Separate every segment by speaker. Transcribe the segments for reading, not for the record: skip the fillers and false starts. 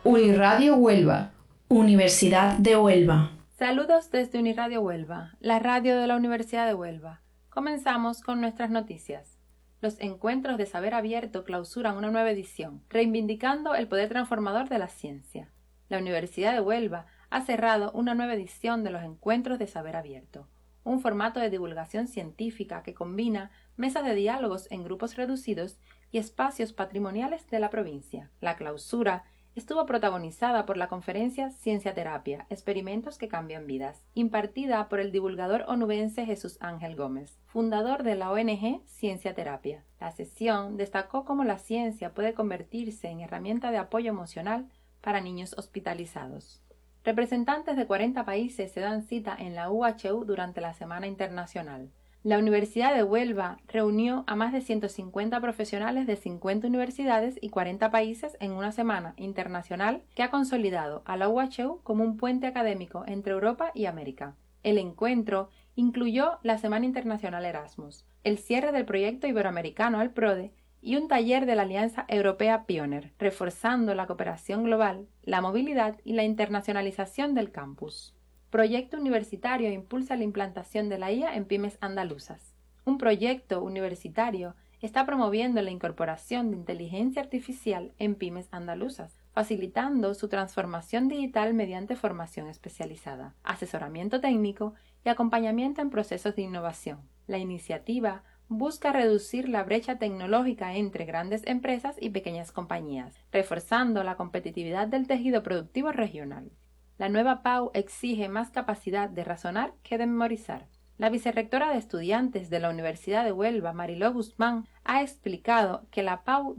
Speaker 1: Uniradio Huelva, Universidad de Huelva.
Speaker 2: Saludos desde Uniradio Huelva, la radio de la Universidad de Huelva. Comenzamos con nuestras noticias. Los encuentros de saber abierto clausuran una nueva edición, reivindicando el poder transformador de la ciencia. La Universidad de Huelva ha cerrado una nueva edición de los encuentros de saber abierto, un formato de divulgación científica que combina mesas de diálogos en grupos reducidos y espacios patrimoniales de la provincia. La clausura estuvo protagonizada por la conferencia Ciencia Terapia, experimentos que cambian vidas, impartida por el divulgador onubense Jesús Ángel Gómez, fundador de la ONG Ciencia Terapia. La sesión destacó cómo la ciencia puede convertirse en herramienta de apoyo emocional para niños hospitalizados. Representantes de 40 países se dan cita en la UHU durante la Semana Internacional. La Universidad de Huelva reunió a más de 150 profesionales de 50 universidades y 40 países en una semana internacional que ha consolidado a la UHU como un puente académico entre Europa y América. El encuentro incluyó la Semana Internacional Erasmus, el cierre del proyecto iberoamericano Alprode y un taller de la Alianza Europea Pioneer, reforzando la cooperación global, la movilidad y la internacionalización del campus. Proyecto universitario impulsa la implantación de la IA en pymes andaluzas. Un proyecto universitario está promoviendo la incorporación de inteligencia artificial en pymes andaluzas, facilitando su transformación digital mediante formación especializada, asesoramiento técnico y acompañamiento en procesos de innovación. La iniciativa busca reducir la brecha tecnológica entre grandes empresas y pequeñas compañías, reforzando la competitividad del tejido productivo regional. La nueva PAU exige más capacidad de razonar que de memorizar. La vicerrectora de estudiantes de la Universidad de Huelva, Mariló Guzmán, ha explicado que la PAU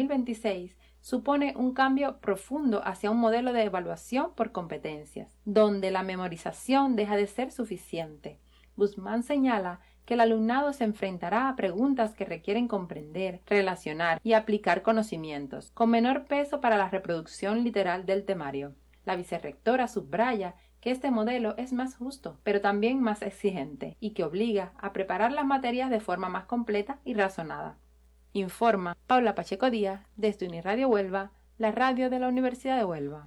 Speaker 2: 2026 supone un cambio profundo hacia un modelo de evaluación por competencias, donde la memorización deja de ser suficiente. Guzmán señala que el alumnado se enfrentará a preguntas que requieren comprender, relacionar y aplicar conocimientos, con menor peso para la reproducción literal del temario. La vicerrectora subraya que este modelo es más justo, pero también más exigente, y que obliga a preparar las materias de forma más completa y razonada. Informa Paula Pacheco Díaz desde Uniradio Huelva, la radio de la Universidad de Huelva.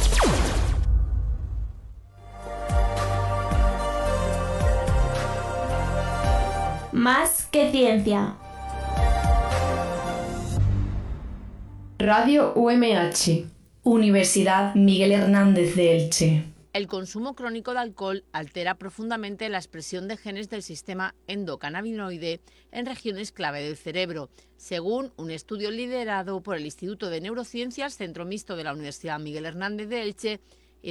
Speaker 3: Más que ciencia.
Speaker 1: Radio UMH, Universidad Miguel Hernández de Elche.
Speaker 4: El consumo crónico de alcohol altera profundamente la expresión de genes del sistema endocannabinoide en regiones clave del cerebro, según un estudio liderado por el Instituto de Neurociencias, Centro Mixto de la Universidad Miguel Hernández de Elche,